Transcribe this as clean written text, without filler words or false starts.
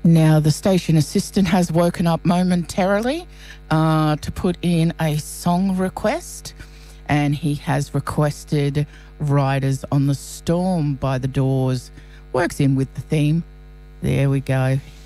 Now, the station assistant has woken up momentarily to put in a song request, and he has requested Riders on the Storm by The Doors. Works in with the theme. There we go.